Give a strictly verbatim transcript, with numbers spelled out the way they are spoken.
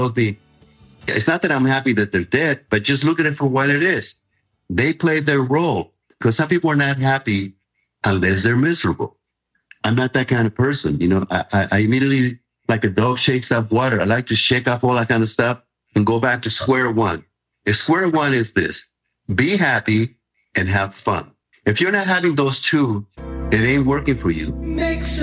tells me, it's not that I'm happy that they're dead, but just look at it for what it is. They played their role, because some people are not happy unless they're miserable. I'm not that kind of person. You know, I, I, I immediately, like a dog shakes up water, I like to shake off all that kind of stuff and go back to square one. If square one is this, be happy and have fun. If you're not having those two, it ain't working for you. Make